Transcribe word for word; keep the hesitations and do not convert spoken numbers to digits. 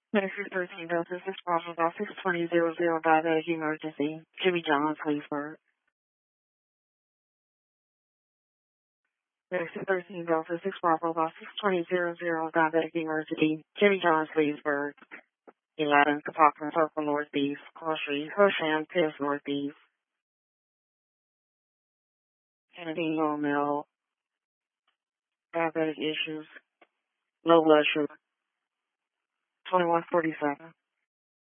Medicare thirteen Delta six Bravo Golf six twenty zero zero diabetic emergency. Jimmy Johns, Leesburg. Medicare thirteen Delta six Bravo Golf six twenty zero zero diabetic emergency. Jimmy Johns, Leesburg. eleven Kapocklin Circle Northeast. Call Street, Hersham, Piss Northeast. Kennedy, low male, diabetic issues, low blood sugar. twenty-one forty-seven.